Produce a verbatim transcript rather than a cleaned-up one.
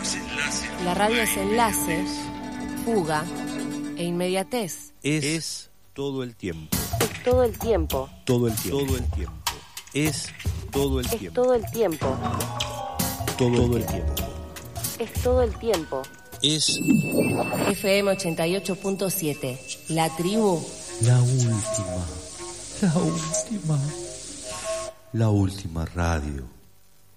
La radio es enlace, fuga e inmediatez. Es, es todo el tiempo. Es todo el tiempo. Todo el tiempo. Todo el tiempo. Es todo el Es tiempo. todo el tiempo. Todo el tiempo. Es todo el tiempo. Es F M ochenta y ocho punto siete. La tribu. la última. La última. La última radio.